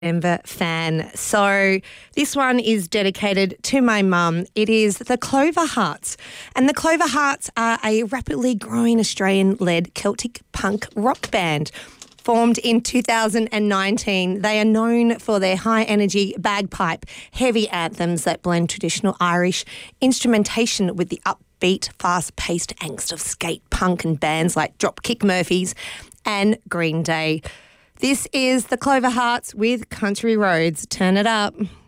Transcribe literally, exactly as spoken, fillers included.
Denver fan. So this one is dedicated to my mum. It is the Clover Hearts. And the Clover Hearts are a rapidly growing Australian-led Celtic punk rock band. Formed in two thousand nineteen, they are known for their high-energy bagpipe, heavy anthems that blend traditional Irish instrumentation with the upbeat, fast-paced angst of skate punk and bands like Dropkick Murphys and Green Day. This is the Clover Hearts with Country Roads. Turn it up.